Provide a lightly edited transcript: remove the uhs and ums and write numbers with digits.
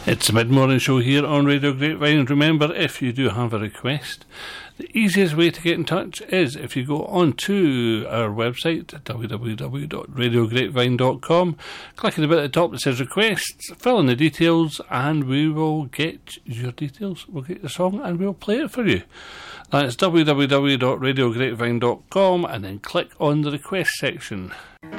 It's the mid-morning show here on Radio Grapevine. Remember, if you do have a request, the easiest way to get in touch is if you go onto our website, www.radiograpevine.com, click on the bit at the top that says requests, fill in the details, and we will get your details. We'll get the song and we'll play it for you. That's www.radiograpevine.com, and then click on the request section.